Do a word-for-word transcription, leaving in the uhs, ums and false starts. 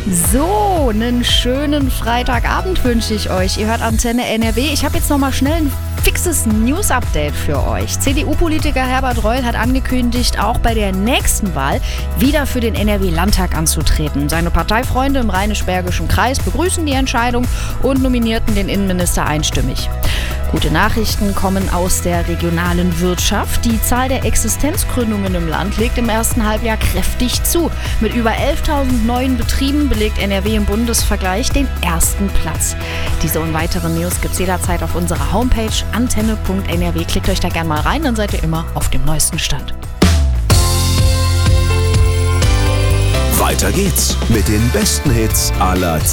So, einen schönen Freitagabend wünsche ich euch. Ihr hört Antenne N R W. Ich habe jetzt nochmal schnell ein fixes News-Update für euch. C D U-Politiker Herbert Reul hat angekündigt, auch bei der nächsten Wahl wieder für den N R W-Landtag anzutreten. Seine Parteifreunde im Rheinisch-Bergischen Kreis begrüßen die Entscheidung und nominierten den Innenminister einstimmig. Gute Nachrichten kommen aus der regionalen Wirtschaft. Die Zahl der Existenzgründungen im Land legt im ersten Halbjahr kräftig zu. Mit über elftausend neuen Betrieben belegt N R W im Bundesvergleich den ersten Platz. Diese und weitere News gibt's jederzeit auf unserer Homepage antenne punkt n r w. Klickt euch da gerne mal rein, dann seid ihr immer auf dem neuesten Stand. Weiter geht's mit den besten Hits aller Zeiten.